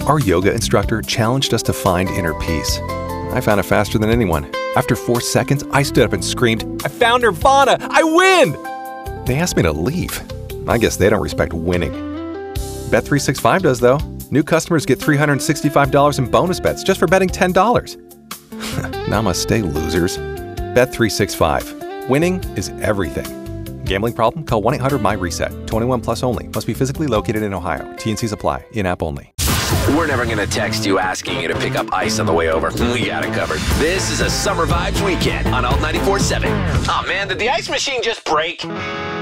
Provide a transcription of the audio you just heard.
Our yoga instructor challenged us to find inner peace. I found it faster than anyone. After 4 seconds, I stood up and screamed, "I found Nirvana! I win!" They asked me to leave. I guess they don't respect winning. Bet365 does, though. New customers get $365 in bonus bets just for betting $10. Namaste, losers. Bet365. Winning is everything. Gambling problem? Call 1-800-MY-RESET. 21 plus only. Must be physically located in Ohio. T&Cs apply. In-app only. We're never going to text you asking you to pick up ice on the way over. We got it covered. This is a Summer Vibes weekend on Alt 94.7. Oh man, did the ice machine just break?